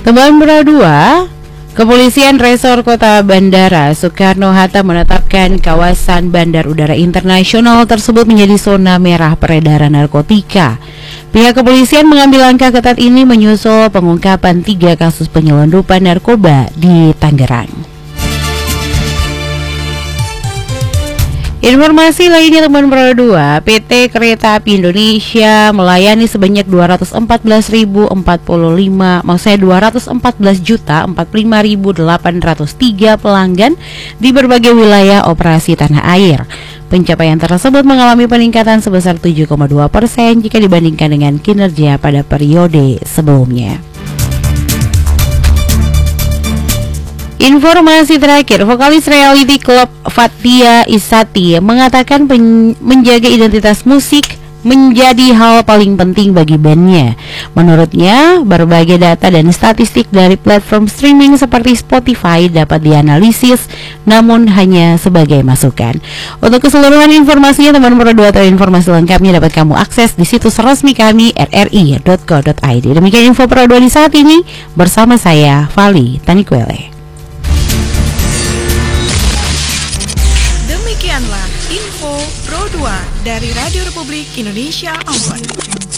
Teman berdua, Kepolisian Resor Kota Bandara Soekarno-Hatta menetapkan kawasan Bandar Udara Internasional tersebut menjadi zona merah peredaran narkotika. Pihak kepolisian mengambil langkah ketat ini menyusul pengungkapan 3 kasus penyelundupan narkoba di Tangerang. Informasi lainnya teman berdua, PT Kereta Api Indonesia melayani sebanyak 214.803 pelanggan di berbagai wilayah operasi tanah air. Pencapaian tersebut mengalami peningkatan sebesar 7,2% jika dibandingkan dengan kinerja pada periode sebelumnya. Informasi terakhir, vokalis reality club Fathia Isati mengatakan menjaga identitas musik menjadi hal paling penting bagi bandnya. Menurutnya, berbagai data dan statistik dari platform streaming seperti Spotify dapat dianalisis, namun hanya sebagai masukan. Untuk keseluruhan informasinya, teman berdua atau informasi lengkapnya dapat kamu akses di situs resmi kami rri.co.id. Demikian info Pro 2 di saat ini, bersama saya Vali Tanikwele. Demikianlah info Pro 2 dari Radio Republik Indonesia Ambon.